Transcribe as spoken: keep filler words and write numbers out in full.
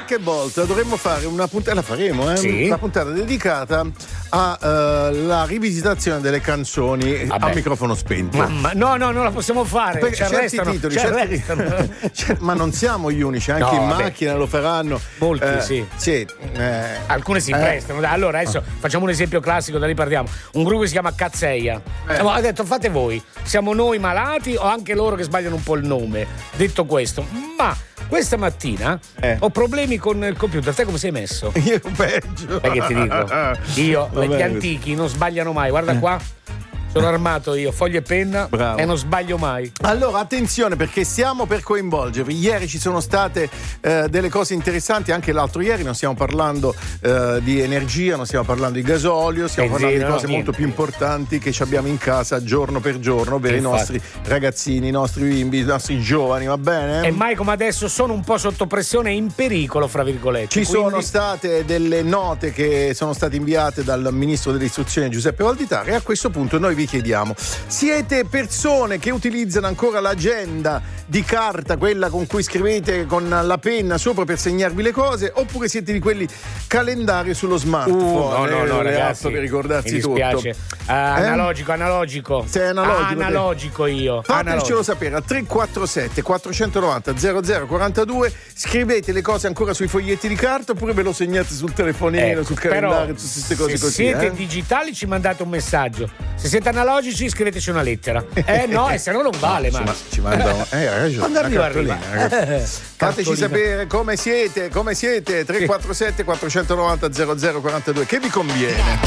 qualche volta dovremmo fare una puntata, la faremo, eh? Sì. Una puntata dedicata alla uh, rivisitazione delle canzoni Vabbè. a microfono spento. Mamma, no, no, non la possiamo fare. Perché ci certi arrestano, titoli, ci certi- arrestano. Cioè, ma non siamo gli unici, anche No, in vabbè. macchina lo faranno. Molti, Eh, sì. sì, eh, Alcune si eh. prestano. Dai, allora adesso facciamo un esempio classico, da lì partiamo. Un gruppo che si chiama Cazzeia. Eh. Ha detto fate voi, siamo noi malati o anche loro che sbagliano un po' il nome? Detto questo, ma questa mattina Eh. ho problemi con il computer. Te come sei messo? Io peggio. Sai che ti dico? Io, Va gli bene. antichi non sbagliano mai. Guarda qua, sono armato io, foglia e penna. Bravo. E non sbaglio mai. Allora, attenzione, perché stiamo per coinvolgervi. Ieri ci sono state eh, delle cose interessanti, anche l'altro ieri non stiamo parlando eh, di energia, non stiamo parlando di gasolio, stiamo Benzina, parlando di cose no, molto niente. più importanti che ci abbiamo in casa giorno per giorno, ovvero i Infatti. nostri ragazzini, i nostri bimbi, i nostri giovani, va bene? E mai come adesso sono un po' sotto pressione e in pericolo, fra virgolette. Ci Quindi- sono state delle note che sono state inviate dal ministro dell'istruzione Giuseppe Valditara e a questo punto noi vi chiediamo: siete persone che utilizzano ancora l'agenda di carta, quella con cui scrivete con la penna sopra per segnarvi le cose, oppure siete di quelli calendario sullo smartphone? Uh, no, no, no, le ragazzi, app per ricordarsi mi dispiace. tutto. Uh, analogico, analogico. Sei analogico, te? Analogico io. Fatecelo Analogico. sapere al tre quattro sette quattrocentonovanta zero zero quarantadue. Scrivete le cose ancora sui foglietti di carta oppure ve lo segnate sul telefonino, Ecco, sul però, calendario, tutte queste cose se così. siete eh? digitali ci mandate un messaggio. Se siete analogici scriveteci una lettera. Eh no, e se no non vale, Ci, ma ma- ci mandano, eh, hai ragione, quando una arriva cartolina, arriva. ragazzi. Fateci Cartolina. sapere come siete, come siete. tre quattro sette quattrocentovanta zero zero quarantadue. Che vi conviene?